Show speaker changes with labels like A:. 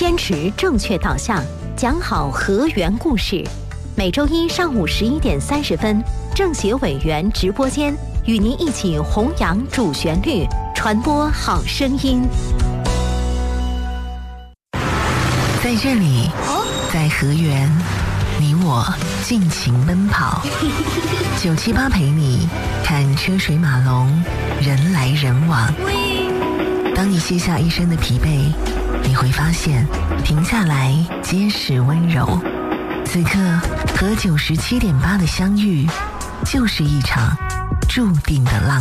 A: 坚持正确导向，讲好河源故事。每周一上午11点30分，政协委员直播间与您一起弘扬主旋律，传播好声音。
B: 在这里，在河源，你我尽情奔跑。978陪你看车水马龙，人来人往。当你卸下一身的疲惫，你会发现停下来皆是温柔。此刻和97.8的相遇，就是一场注定的浪。